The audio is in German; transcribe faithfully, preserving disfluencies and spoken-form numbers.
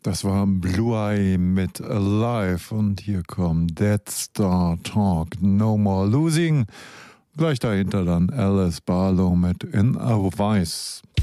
Das war Blue Eye mit Alive und hier kommt Dead Star Talk, No More Losing. Gleich dahinter dann Alice Barlow mit In a Vice.